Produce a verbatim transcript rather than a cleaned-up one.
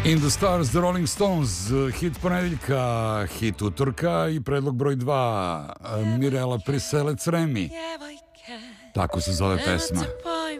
In the Stars, The Rolling Stones, hit ponedeljka, hit utorka i predlog broj dva, Mirela Priselec Remi. Tako se zove pesma.